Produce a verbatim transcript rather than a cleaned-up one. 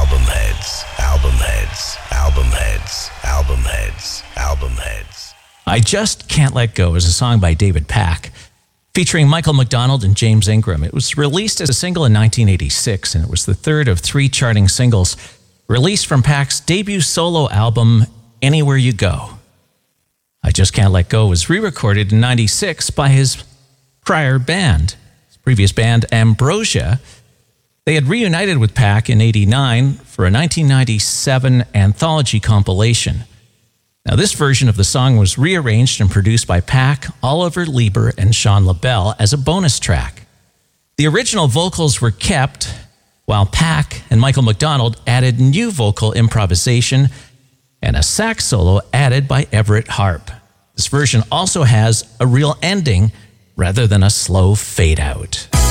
Album heads, album heads, album heads, album heads, album heads. I Just Can't Let Go is a song by David Pack, featuring Michael McDonald and James Ingram. It was released as a single in nineteen eighty-six, and it was the third of three charting singles released from Pack's debut solo album, Anywhere You Go. I Just Can't Let Go was re-recorded in ninety-six by his prior band, his previous band, Ambrosia. They had reunited with Pack in eighty-nine for a nineteen ninety-seven anthology compilation. Now, this version of the song was rearranged and produced by Pack, Oliver Lieber, and Sean LaBelle as a bonus track. The original vocals were kept, while Pack and Michael McDonald added new vocal improvisation and a sax solo added by Everett Harp. This version also has a real ending rather than a slow fade out.